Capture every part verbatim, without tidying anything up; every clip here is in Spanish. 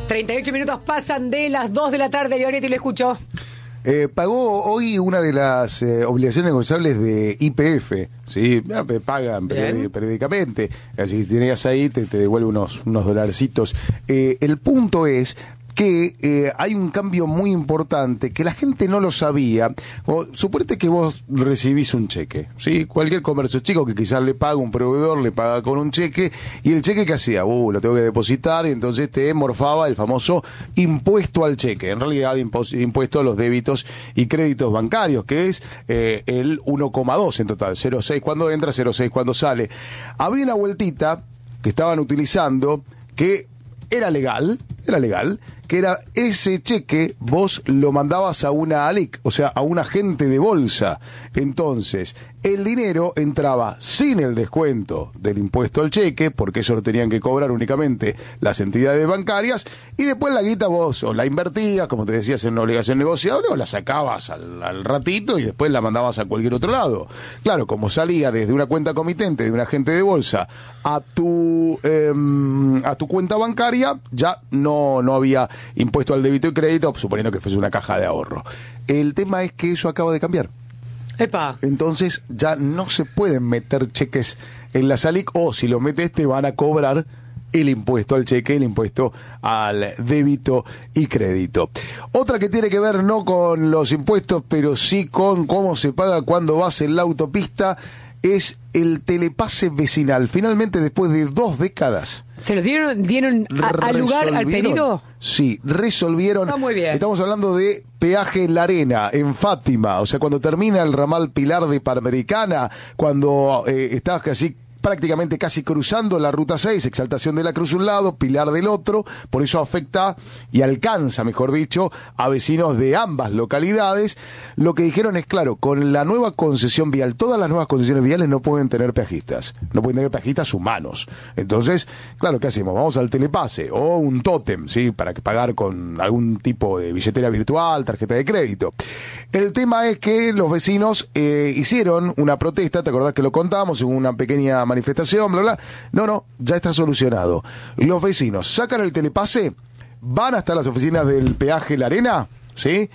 treinta y ocho minutos pasan de las dos de la tarde y ahorita lo escucho. Eh, pagó hoy una de las eh, obligaciones negociables de Y P F, ¿sí? Pagan periódi- periódicamente, así que tenías ahí, te, te devuelve unos, unos dolarcitos. Eh, el punto es que eh, hay un cambio muy importante que la gente no lo sabía. O, suponete que vos recibís un cheque, ¿sí? Cualquier comercio chico que quizás le paga un proveedor, le paga con un cheque, y el cheque que hacía, uh, lo tengo que depositar, y entonces te morfaba el famoso impuesto al cheque, en realidad impos- impuesto a los débitos y créditos bancarios, que es eh, el uno coma dos en total, cero coma seis cuando entra, cero coma seis cuando sale. Había una vueltita que estaban utilizando que era legal, era legal, que era ese cheque vos lo mandabas a una A L I C, o sea, a un agente de bolsa. Entonces, el dinero entraba sin el descuento del impuesto al cheque, porque eso lo tenían que cobrar únicamente las entidades bancarias, y después la guita vos o la invertías, como te decías, en una obligación negociable, o la sacabas al, al ratito y después la mandabas a cualquier otro lado. Claro, como salía desde una cuenta comitente de un agente de bolsa a tu eh, a tu cuenta bancaria, ya no, no había impuesto al débito y crédito, suponiendo que fuese una caja de ahorro. El tema es que eso acaba de cambiar. Epa. Entonces ya no se pueden meter cheques en la S A L I C, o si lo metes te van a cobrar el impuesto al cheque, el impuesto al débito y crédito. Otra que tiene que ver no con los impuestos, pero sí con cómo se paga cuando vas en la autopista, es el telepase vecinal. Finalmente, después de dos décadas, ¿se los dieron, dieron a- al lugar, al pedido? Sí, resolvieron. Está muy bien. Estamos hablando de peaje La Arena, en Fátima. O sea, cuando termina el ramal Pilar de Panamericana, cuando eh, estás casi prácticamente casi cruzando la ruta seis, Exaltación de la Cruz un lado, Pilar del otro, por eso afecta y alcanza, mejor dicho, a vecinos de ambas localidades. Lo que dijeron es, claro, con la nueva concesión vial, todas las nuevas concesiones viales no pueden tener peajistas, no pueden tener peajistas humanos. Entonces, claro, ¿qué hacemos? Vamos al telepase o un tótem, ¿sí? Para que pagar con algún tipo de billetera virtual, tarjeta de crédito. El tema es que los vecinos eh, hicieron una protesta, ¿te acordás que lo contamos? Hubo una pequeña manifestación, bla, bla. No, no, ya está solucionado. Los vecinos sacan el telepase, van hasta las oficinas del peaje La Arena, ¿sí?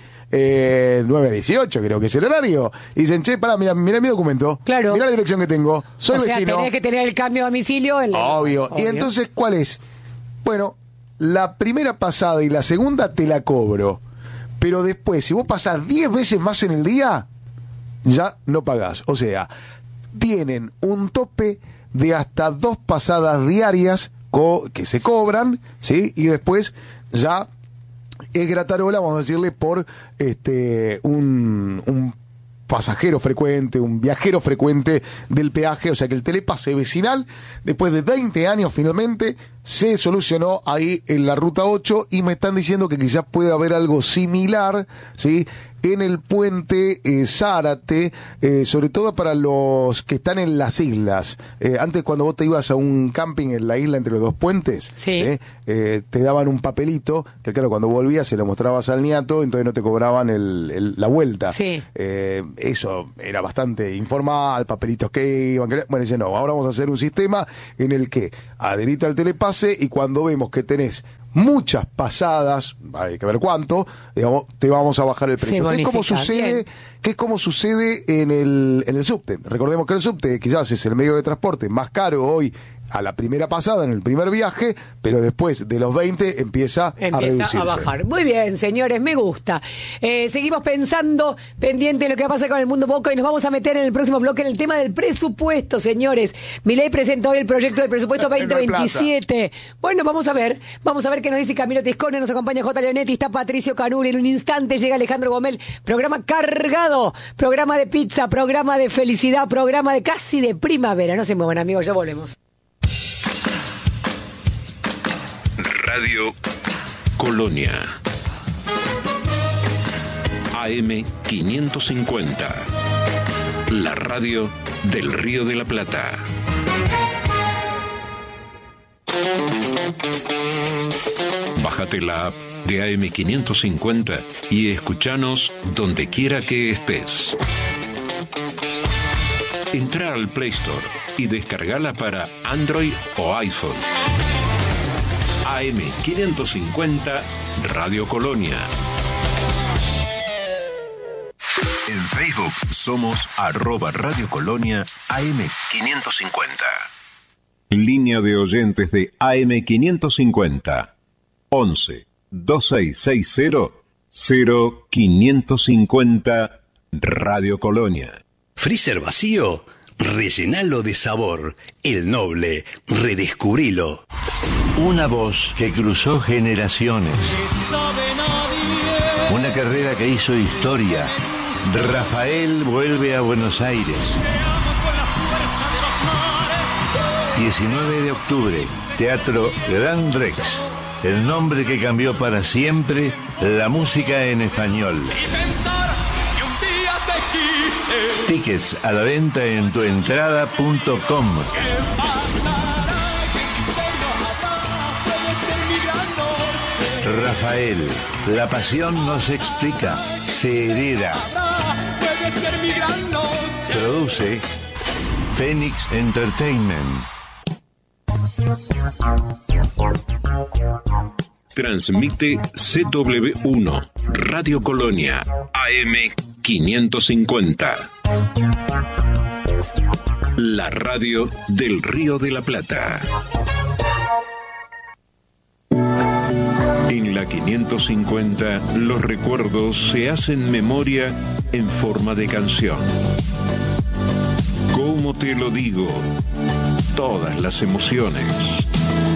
Eh, nueve a dieciocho creo que es el horario. Y dicen, che, pará, mira, mira mi documento. Claro. Mira la dirección que tengo. Soy o sea, vecino. tenés que tener el cambio de domicilio. El... Obvio. Obvio. Y entonces, ¿cuál es? Bueno, la primera pasada y la segunda te la cobro. Pero después, si vos pasás diez veces más en el día, ya no pagás. O sea, tienen un tope de hasta dos pasadas diarias co- que se cobran, ¿sí? Y después ya es gratarola, vamos a decirle, por este un, un pasajero frecuente, un viajero frecuente del peaje. O sea que el telepase vecinal, después de veinte años finalmente, se solucionó ahí en la ruta ocho, y me están diciendo que quizás puede haber algo similar, ¿sí? En el puente eh, Zárate, eh, sobre todo para los que están en las islas. Eh, antes, cuando vos te ibas a un camping en la isla entre los dos puentes, Sí. eh, eh, te daban un papelito, que claro, cuando volvías se lo mostrabas al niato, entonces no te cobraban el, el- la vuelta. Sí. Eh, eso era bastante informal, papelitos que iban, que... Bueno, dice, no, ahora vamos a hacer un sistema en el que adherite al telepase, y cuando vemos que tenés muchas pasadas, hay que ver cuánto, digamos, te vamos a bajar el Se precio. Que es como bonifica, sucede, bien. que es como sucede en el, en el subte. Recordemos que el subte quizás es el medio de transporte más caro hoy a la primera pasada, en el primer viaje, pero después de los veinte empieza, a Empieza reducirse. a bajar. Muy bien, señores, me gusta. Eh, seguimos pensando, pendiente de lo que va a pasar con el mundo Boca, y nos vamos a meter en el próximo bloque en el tema del presupuesto, señores. Milei presentó hoy el proyecto del presupuesto veinte veintisiete. Bueno, vamos a ver, vamos a ver qué nos dice Camilo Tiscone, nos acompaña J. Leonetti, está Patricio Canuli, en un instante llega Alejandro Gomel, programa cargado, programa de pizza, programa de felicidad, programa de casi de primavera. No se muevan, amigos, ya volvemos. Radio Colonia A M quinientos cincuenta, la radio del Río de la Plata. Bájate la app de A M quinientos cincuenta y escuchanos donde quiera que estés. Entra al Play Store y descargala para Android o iPhone. A M quinientos cincuenta Radio Colonia. En Facebook somos arroba Radio Colonia A M quinientos cincuenta. Línea de oyentes de A M quinientos cincuenta. once, veintiséis sesenta, cero quinientos cincuenta Radio Colonia. Freezer vacío, rellenalo de sabor. El Noble, redescubrilo. Una voz que cruzó generaciones. Una carrera que hizo historia. Rafael vuelve a Buenos Aires. diecinueve de octubre, Teatro Gran Rex. El nombre que cambió para siempre la música en español. Tickets a la venta en tuentrada punto com. Rafael, la pasión no se explica, se hereda. Produce Phoenix Entertainment. Transmite C W uno, Radio Colonia, A M quinientos cincuenta. La radio del Río de la Plata. En la quinientos cincuenta, los recuerdos se hacen memoria en forma de canción. ¿Cómo te lo digo? Todas las emociones.